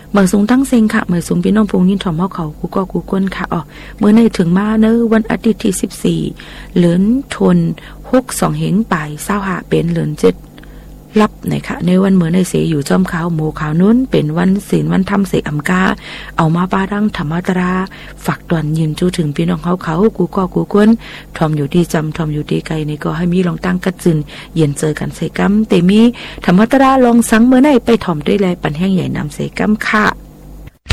เมื่อสูงตั้งเซ็งค่ะเมื่อสูงพี่น้องพงยินถ่อมเฮาเขากูก็กูก้นค่ะอ๋อเมื่อในถึงมาเนอะวันอาทิตย์ที่14เหลือนชน62เหงป่าย25เป็นเหลือน7รับนะคะในวันเมื่อในเสอยู่จอมขาวหมู่ขาวนู้นเป็นวันศีลวันทำเสกอำกาเอามาปาดังธรรมตราฝากตวนยืนจูถึงพี่น้องเขากูก็กูก้นทอมอยู่ที่จำทอมอยู่ที่ไกลนี่ก็ให้มีลองตั้งกัดจึนเย็นเจอกันเสกัมเตมีธรรมตราลองสังเมื่อในไปถ่อมด้วยแลปันแห้งใหญ่นำเสกัมค่ะ